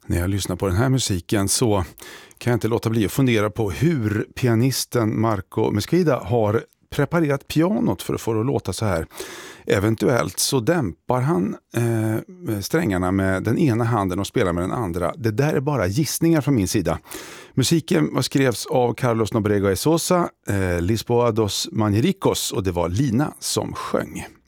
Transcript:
När jag lyssnar på den här musiken så kan jag inte låta bli att fundera på hur pianisten Marco Mesquida har preparerat pianot för att få det att låta så här. Eventuellt så dämpar han strängarna med den ena handen och spelar med den andra. Det där är bara gissningar från min sida. Musiken skrevs av Carlos Nobrega y Sosa, Lisboa dos Manjericos, och det var Lina som sjöng.